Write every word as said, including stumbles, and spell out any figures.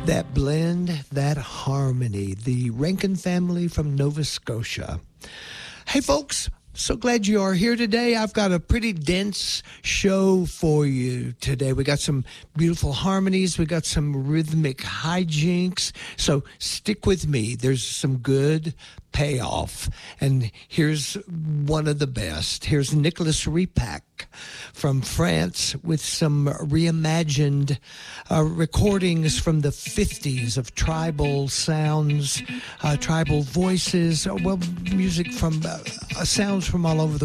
That blend, that harmony, the Rankin family from Nova Scotia. Hey, folks, so glad you are here today. I've got a pretty dense show for you today. We got some beautiful harmonies. We got some rhythmic hijinks. So stick with me. There's some good payoff. And here's one of the best. Here's Nicholas Repac from France with some reimagined uh, recordings from the fifties of tribal sounds, uh, tribal voices, uh, well, music from uh, sounds from all over the